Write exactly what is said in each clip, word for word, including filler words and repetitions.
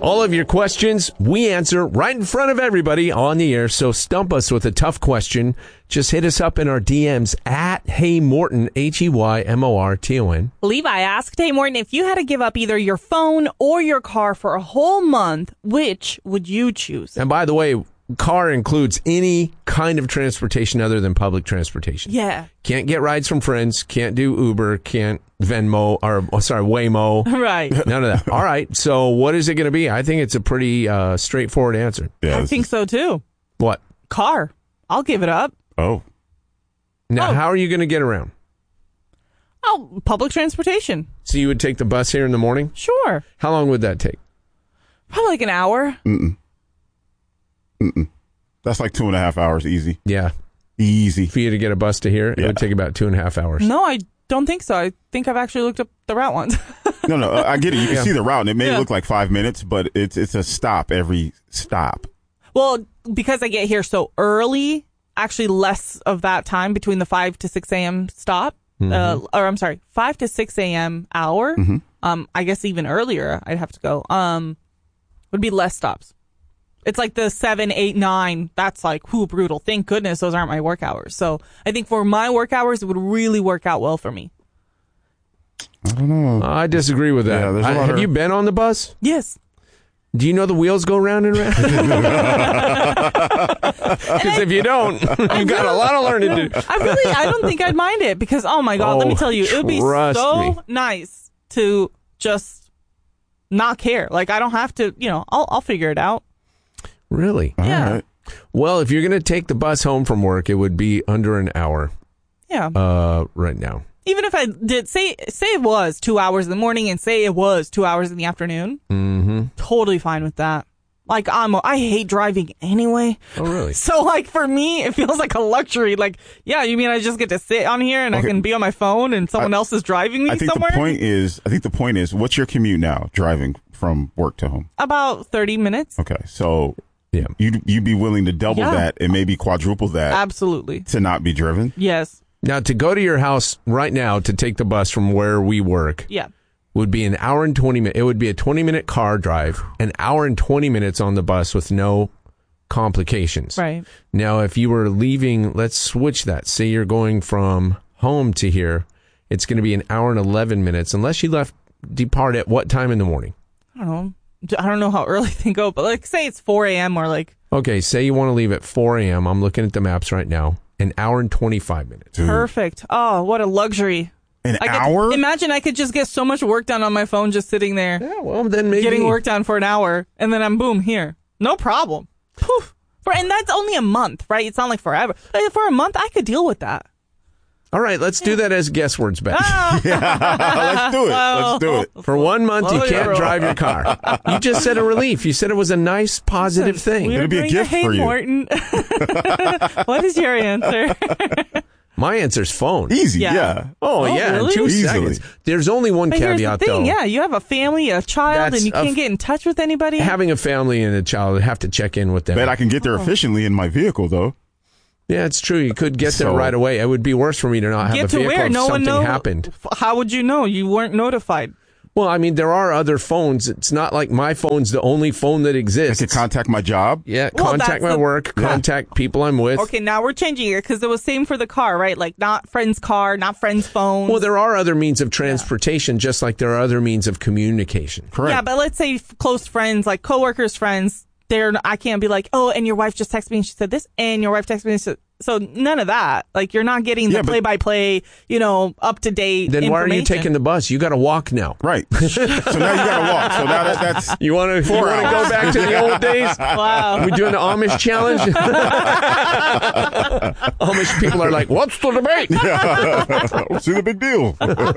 All of your questions, we answer right in front of everybody on the air. So stump us with a tough question. Just hit us up in our D Ms at Hey Morton, H E Y M O R T O N. Levi asked, Hey Morton, if you had to give up either your phone or your car for a whole month, which would you choose? And by the way, car includes any kind of transportation other than public transportation. Yeah. Can't get rides from friends, can't do Uber, can't Venmo, or oh, sorry, Waymo. Right. None of that. All right. So what is it going to be? I think it's a pretty uh, straightforward answer. Yeah, I think is... so too. What? Car. I'll give it up. Oh. Now, Oh. how are you going to get around? Oh, public transportation. So you would take the bus here in the morning? Sure. How long would that take? Probably like an hour. Mm-mm. Mm-mm. That's like two and a half hours easy. Yeah. Easy. For you to get a bus to here, it Yeah. would take about two and a half hours. No, I don't think so. I think I've actually looked up the route once. No, no, I get it. You can Yeah. see the route, and it may Yeah. look like five minutes, but it's it's a stop every stop. Well, because I get here so early, actually less of that time between the five to six a.m. stop, Mm-hmm. uh, or I'm sorry, five to six a.m. hour. Mm-hmm. Um, I guess even earlier I'd have to go. Um, would be less stops. It's like the seven, eight, nine. That's like, whoo, brutal. Thank goodness those aren't my work hours. So I think for my work hours, it would really work out well for me. I don't know. I disagree with that. Yeah, there's a I- lot have of- you been on the bus? Yes. Do you know the wheels go round and round? Because if you don't, you've got a lot of learning to do. I really, I don't think I'd mind it because, oh my God, let me Oh, tell you, it would be trust so me. nice to just not care. Like, I don't have to, you know, I'll, I'll figure it out. Really? All yeah. right. Well, if you're going to take the bus home from work, it would be under an hour Yeah. uh, right now. Even if I did, say, say it was two hours in the morning and say it was two hours in the afternoon, Mm-hmm. totally fine with that. Like, I'm, I hate driving anyway. Oh, really? So, like, for me, it feels like a luxury. Like, yeah, you mean I just get to sit on here and Okay. I can be on my phone and someone I- else is driving me I think somewhere? the point is, I think the point is, what's your commute now, driving from work to home? About thirty minutes. Okay, so Yeah. you'd you'd be willing to double Yeah. that and maybe quadruple that Absolutely. to not be driven? Yes. Now, to go to your house right now to take the bus from where we work Yeah. would be an hour and twenty minutes. It would be a twenty minute car drive, an hour and twenty minutes on the bus with no complications. Right. Now, if you were leaving, let's switch that. Say you're going from home to here, it's going to be an hour and eleven minutes, unless you left, depart at what time in the morning? I don't know. I don't know how early they go, but like, say it's four a.m. or like, Okay, say you want to leave at four a.m. I'm looking at the maps right now. An hour and twenty-five minutes. Dude, perfect. Oh, what a luxury. an I could- hour? imagine I could just get so much work done on my phone just sitting there, Yeah, well, then maybe. getting work done for an hour, and then I'm boom here. No problem. Poof. For, and that's only a month, right? It's not like forever. Like, for a month, I could deal with that. All right, let's do that as guess words, Beth. Ah. Let's do it. Let's do it. For one month, you Slow can't your roll. drive your car. You just said a relief. You said it was a nice, positive thing. We're It'll be a doing gift Hey for you. Morton. What is your answer? My answer's phone. Easy, Yeah. yeah. Oh, Oh, yeah, in really? two Easily. seconds. There's only one But here's the caveat, thing, though. yeah, you have a family, a child, That's and you a can't f- get in touch with anybody. Having a family and a child, have to check in with them. Bet I can get Oh. there efficiently in my vehicle, though. Yeah, it's true. You could get there So- right away. It would be worse for me to not have Get a to vehicle where? if No one something knows. happened. How would you know? You weren't notified. Well, I mean, there are other phones. It's not like my phone's the only phone that I exists. could contact my job. yeah, Well, contact that's my the- work, Yeah. contact people I'm with. Okay, now we're changing it because it was same for the car, right? Like not friend's car, not friend's phone. Well, there are other means of transportation, just like there are other means of communication. Correct. Yeah, but let's say f- close friends, like coworkers, friends. They're I can't be like, oh, and your wife just texted me and she said this, and your wife texted me and she said, so none of that. Like you're not getting the Yeah, but- play by play, you know, up to date. Then why are you taking the bus? You got to walk now. Right. So now you got to walk. So now that, that's You want to you want to go back to the old days? Wow. We doing the Amish challenge? Amish people are like, what's the debate? see the big deal.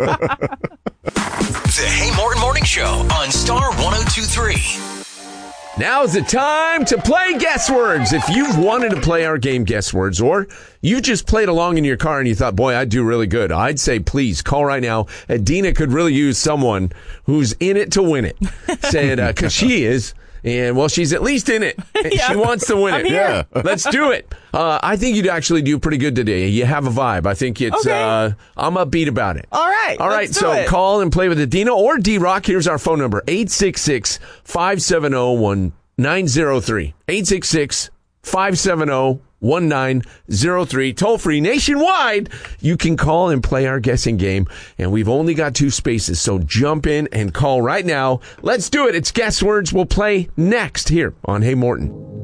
The Hey Morton Morning Show on Star one oh two point three. Now's the time to play Guess Words. If you've wanted to play our game Guess Words, or you just played along in your car and you thought, boy, I'd do really good, I'd say please call right now. Adina could really use someone who's in it to win it. Saying, because she is. And, well, she's at least in it. Yeah. She wants to win I'm it. here. Yeah. Let's do it. Uh, I think you'd actually do pretty good today. You have a vibe. I think it's, Okay. uh, I'm upbeat about it. All right. All right. let's do So it. call and play with Adina or D-Rock. Here's our phone number, eight six six, five seven zero, one nine zero three. eight six six, five seven zero, one nine zero three. Toll free nationwide. You can call and play our guessing game. And we've only got two spaces. So jump in and call right now. Let's do it. It's Guess Words. We'll play next here on Hey Morton.